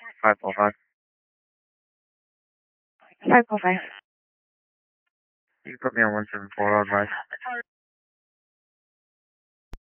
545. 545. You can put me on 174, I'll advise.